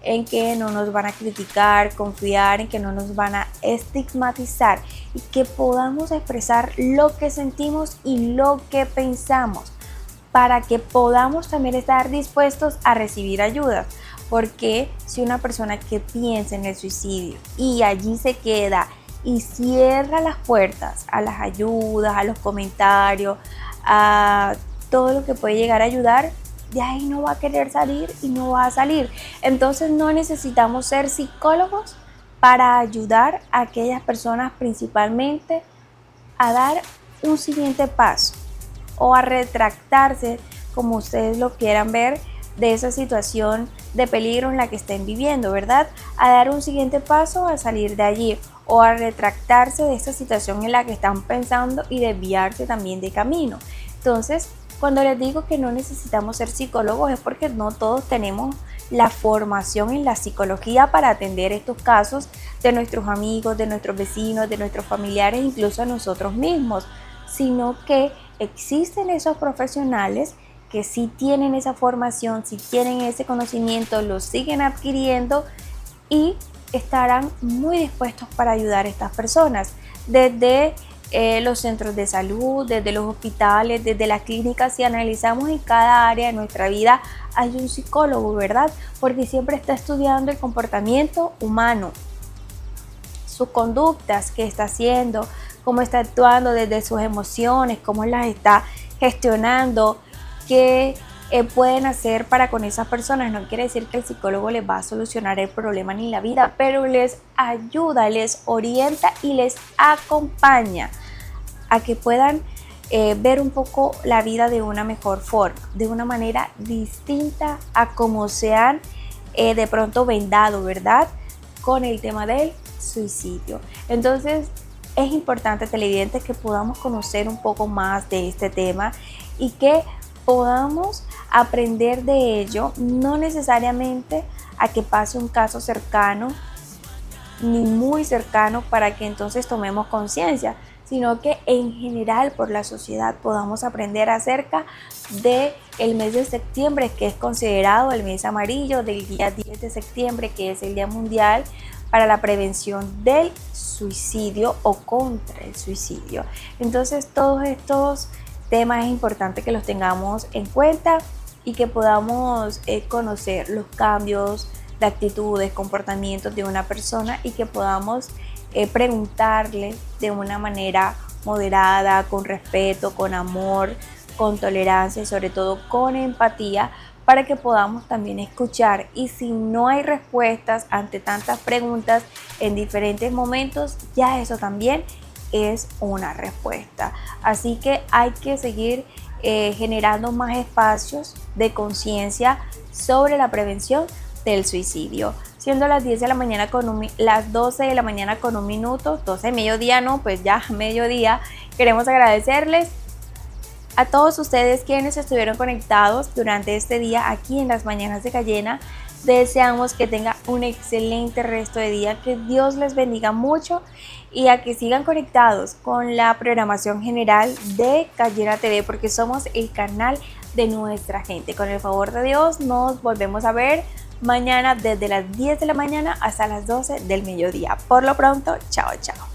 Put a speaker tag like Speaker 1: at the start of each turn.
Speaker 1: en que no nos van a criticar, confiar en que no nos van a estigmatizar y que podamos expresar lo que sentimos y lo que pensamos para que podamos también estar dispuestos a recibir ayuda. Porque si una persona que piensa en el suicidio y allí se queda y cierra las puertas a las ayudas, a los comentarios, a todo lo que puede llegar a ayudar, de ahí no va a querer salir y no va a salir. Entonces no necesitamos ser psicólogos para ayudar a aquellas personas principalmente a dar un siguiente paso o a retractarse, como ustedes lo quieran ver, de esa situación de peligro en la que estén viviendo, ¿verdad? A dar un siguiente paso, a salir de allí o a retractarse de esa situación en la que están pensando y desviarse también de camino. Entonces, cuando les digo que no necesitamos ser psicólogos es porque no todos tenemos la formación en la psicología para atender estos casos de nuestros amigos, de nuestros vecinos, de nuestros familiares, incluso a nosotros mismos, sino que existen esos profesionales que sí tienen esa formación, sí tienen ese conocimiento, lo siguen adquiriendo y estarán muy dispuestos para ayudar a estas personas, desde los centros de salud, desde los hospitales, desde las clínicas. Si analizamos en cada área de nuestra vida hay un psicólogo, ¿verdad? Porque siempre está estudiando el comportamiento humano, sus conductas, qué está haciendo, cómo está actuando desde sus emociones, cómo las está gestionando, qué pueden hacer para con esas personas. No quiere decir que el psicólogo les va a solucionar el problema ni la vida, pero les ayuda, les orienta y les acompaña a que puedan ver un poco la vida de una mejor forma, de una manera distinta a como se han de pronto vendado, ¿verdad? Con el tema del suicidio. Entonces es importante, televidentes, que podamos conocer un poco más de este tema y que podamos aprender de ello, no necesariamente a que pase un caso cercano ni muy cercano para que entonces tomemos conciencia, sino que en general por la sociedad podamos aprender acerca de el mes de septiembre, que es considerado el mes amarillo, del día 10 de septiembre, que es el Día Mundial para la Prevención del Suicidio o contra el suicidio. Entonces todos estos temas es importante que los tengamos en cuenta y que podamos conocer los cambios de actitudes, comportamientos de una persona y que podamos preguntarle de una manera moderada, con respeto, con amor, con tolerancia y sobre todo con empatía, para que podamos también escuchar. Y si no hay respuestas ante tantas preguntas en diferentes momentos, ya eso también es una respuesta. Así que hay que seguir generando más espacios de conciencia sobre la prevención del suicidio. Siendo las 10 de la mañana las 12 de la mañana con un minuto, 12 de mediodía, no, pues ya mediodía, queremos agradecerles a todos ustedes quienes estuvieron conectados durante este día aquí en las mañanas de Cayena. Deseamos que tengan un excelente resto de día, que Dios les bendiga mucho y a que sigan conectados con la programación general de Cayena TV, porque somos el canal de nuestra gente. Con el favor de Dios nos volvemos a ver mañana desde las 10 de la mañana hasta las 12 del mediodía. Por lo pronto, chao, chao.